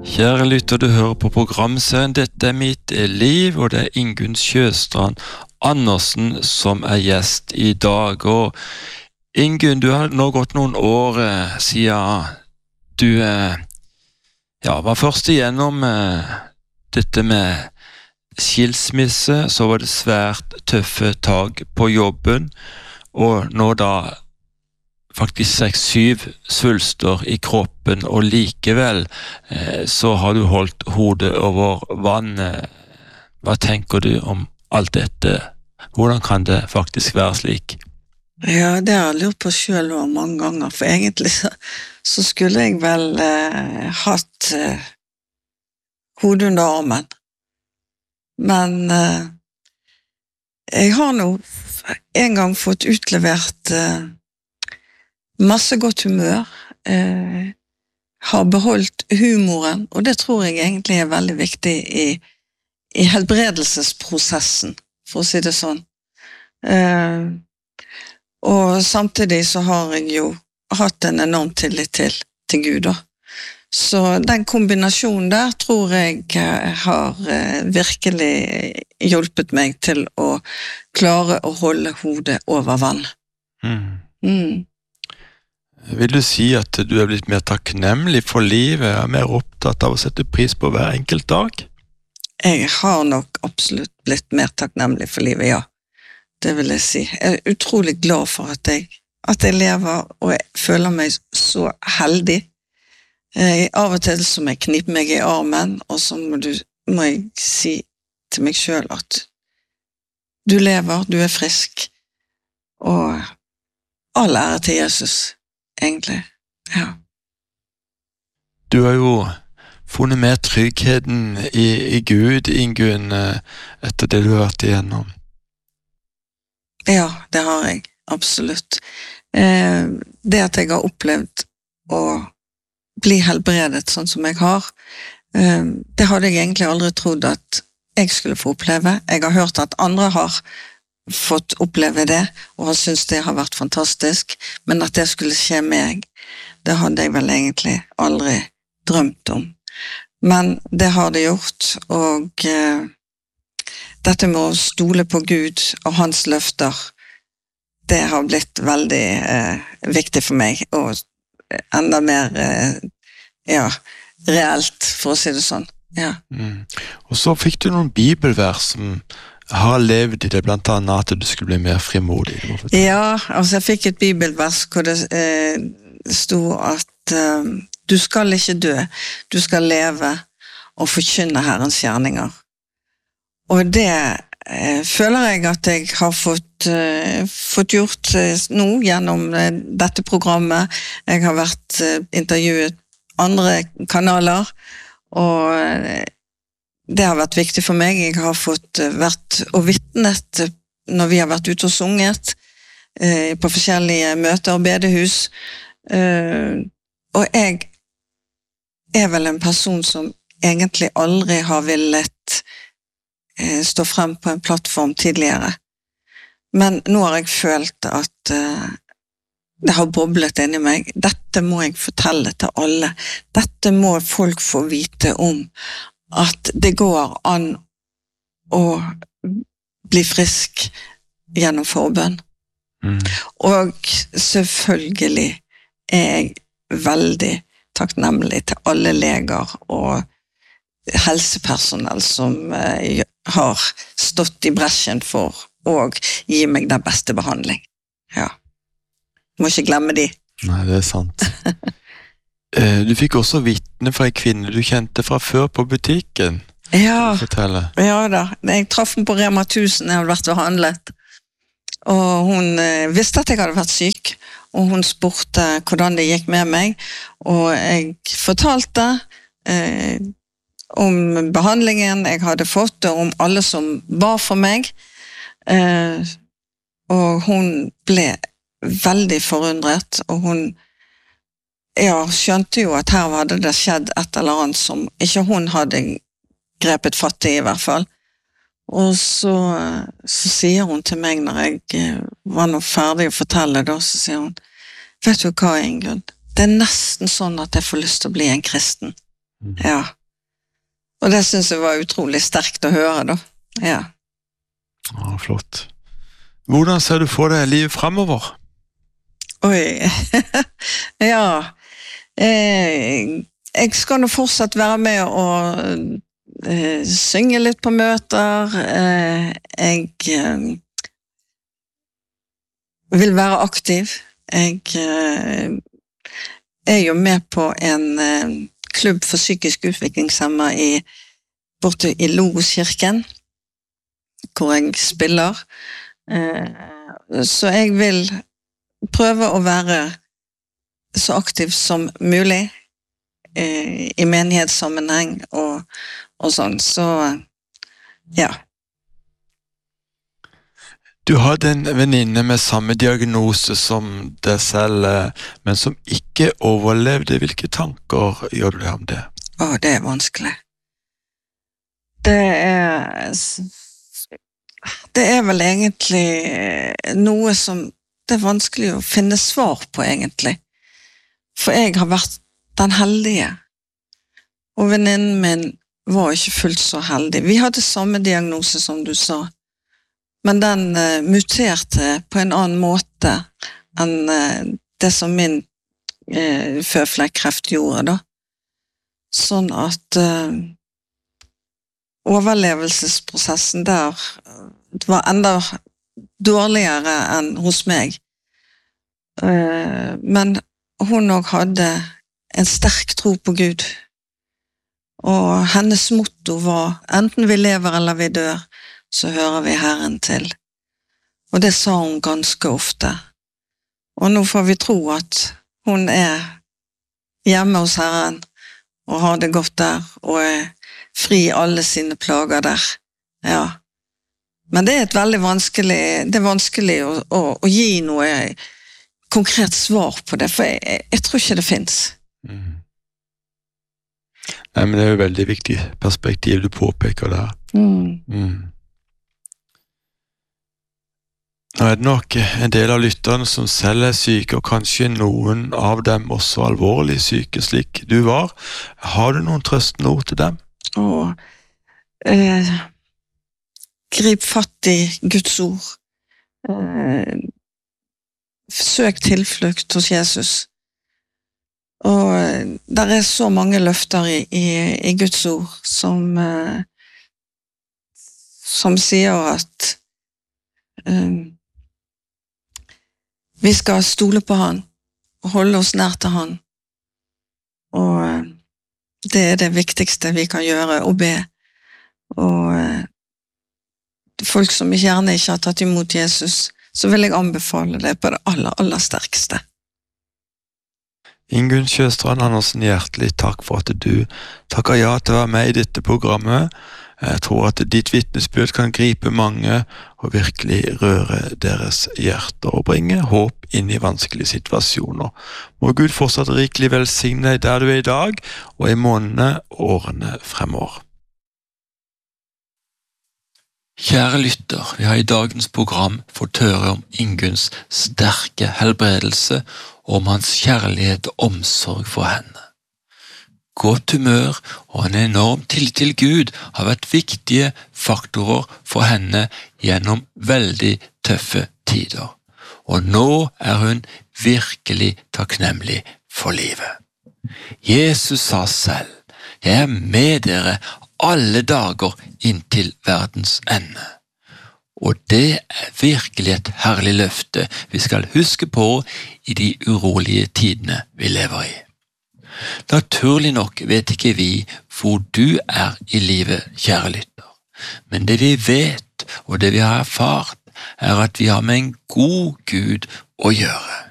Kjære lytter, du hører på programserien Dette mitt liv, og det Ingunn Sjøstrand Andersen som gjest i dag. Og Ingunn, du har nå gått noen år siden du var først igjennom dette med skilsmisse, så var det svært tøffe tag på jobben, og nå da faktisk 6-7 svulster i kroppen, og likevel så har du holdt hodet over vann. Hva tenker du om alt dette? Hvordan kan det faktisk være slik? Ja, det har jeg lurt på selv og mange ganger, for egentlig så skulle jeg vel hatt hodet under armen. Men jeg har nå en gang fått utlevert masse godt humør, har beholdt humoren, og det tror jeg egentlig veldig viktig i helbredelsesprosessen, for å si det sånn. Og samtidig så har jeg jo hatt en enorm tillit til Gud da. Så den kombinasjonen der tror jeg har virkelig hjulpet meg til å klare å holde hodet over vann. Vil du si at du blitt mer takknemlig for livet, mer opptatt av å sette pris på hver enkelt dag? Jeg har nok absolutt blitt mer takknemlig for livet, ja. Det vil jeg si. Jeg utrolig glad for at jeg lever, og jeg føler meg så heldig. Av og til som jeg kniper meg i armen, og så må jeg si til meg selv at du lever, du frisk, og all ære til Jesus, egentlig, ja. Du har jo funnet mer tryggheten i Gud, Ingunn, etter det du har vært igjennom. Ja, det har jeg, absolutt. Det at jeg har opplevd å bli helbredet sånn som jeg har, det hadde jeg egentlig aldri trodd at jeg skulle få oppleve. Jeg har hørt at andre har fått oppleve det, og har syntes det har vært fantastisk, men at det skulle skje meg, det hadde jeg vel egentlig aldri drømt om. Men det har det gjort, og dette med å stole på Gud og hans løfter, det har blitt veldig viktig for meg, og enda mer reelt, for å si det sånn. Ja. Og så fikk du noen bibelvers som har levd i det, blant annet at du skulle bli mer frimodig. Ja, altså jeg fikk et bibelvers hvor det stod at du skal ikke dø, du skal leve og forkynne Herrens gjerninger. Og det føler jeg at jeg har fått gjort nå gjennom dette programmet. Jeg har vært intervjuet andre kanaler, og det har vært viktig for meg. Jeg har fått vært og vittnet når vi har vært ute og sunget på forskjellige møter og bedehus. Og jeg vel en person som egentlig aldri har villet stå frem på en plattform tidligere. Men nå har jeg følt at det har boblet inni meg. Dette må jeg fortelle til alle. Dette må folk få vite om, at det går an å bli frisk gjennom forbønn. Og selvfølgelig er jeg veldig takknemlig til alle leger og helsepersonell som har stått i bresjen for å gi meg den beste behandling. Ja. Må ikke glemme de. Nei, det sant. Du fikk også vitne fra en kvinne du kjente fra før på butikken. Ja, ja da. Jeg traff henne på Rema 1000, jeg hadde vært og handlet. Og hun visste at jeg hadde vært syk, og hun spurte hvordan det gikk med meg, og jeg fortalte om behandlingen jeg hadde fått, og om alle som ba for meg, og hun ble veldig forundret, og hun skjønte jo at her hadde det skjedd et eller annet som ikke hun hadde grepet fatt i hvert fall. Og så sier hun til meg når jeg var nå ferdig å fortelle da, så sier hun, vet du hva, Ingunn? Det nesten sånn at jeg får lyst til å bli en kristen. Ja. Og det synes jeg var utrolig sterkt å høre da. Ja. Ja, flott. Hvordan ser du for deg livet fremover? Oi, ja. Jeg skal nå fortsatt være med og synge litt på møter. Jeg vil være aktiv. Jeg er jo med på en klubb for psykisk utviklingshemmede borte i Logoskirken, hvor jeg spiller. Så jeg vil prøve å være så aktiv som mulig i menighetssammenheng og sånn. Så ja. Du hadde en venninne med samme diagnose som deg selv, men som ikke overlevde. Hvilke tanker gjør du deg om det? Det er vanskelig. Det er vel egentlig noe som det er vanskelig å finne svar på, egentlig. For jeg har vært den heldige, og venninnen min var ikke fullt så heldig. Vi hadde samme diagnose som du sa, men den muterte på en annen måte enn det som min føflekkreft gjorde da. Sånn at overlevelsesprosessen der var enda dårligere enn hos meg. Men hun også hadde en sterk tro på Gud. Og hennes motto var, enten vi lever eller vi dør, så hører vi Herren til. Og det sa hun ganske ofte. Og nå får vi tro at hun er hjemme hos Herren, og har det godt der, og er fri alle sine plager der. Ja. Men det er et veldig vanskelig å gi noe konkret svar på det, for jeg tror ikke det finnes. Nei, men det er jo et veldig viktig perspektiv du påpeker der. Nå er det nok en del av lytterne som selv er syke, og kanskje noen av dem også alvorlig syke, slik du var. Har du noen trøstende ord til dem? Grip fatt i Guds ord. Søk tilflukt hos Jesus. Og der er så mange løfter i Guds ord som sier at vi skal stole på han og holde oss nær til han. Og det er det viktigste vi kan gjøre, å be. Og folk som gjerne ikke har tatt imot Jesus, så vil jeg anbefale det på det aller sterkeste. Ingunn Sjøstrand Andersen, hjertelig takk for at du takker ja til å være med i dette programmet. Jeg tror at ditt vitnesbyrd kan gripe mange og virkelig røre deres hjerter og bringe håp inn i vanskelige situasjoner. Må Gud fortsatt rikelig velsigne deg der du er i dag, og i månedene og årene fremover. Kjære lytter, vi har i dagens program fått høre om Ingunns sterke helbredelse og om hans kjærlighet og omsorg for henne. Godt humør og en enorm tillit til Gud har vært viktige faktorer for henne gjennom veldig tøffe tider. Og nå er hun virkelig takknemlig for livet. Jesus sa selv, «Jeg er med dere alle dager inntil verdens ende». Og det er virkelig et herlig løfte vi skal huske på i de urolige tidene vi lever i. Naturlig nok vet ikke vi hvor du er i livet, kjære lytter. Men det vi vet, og det vi har erfart, er at vi har med en god Gud å gjøre.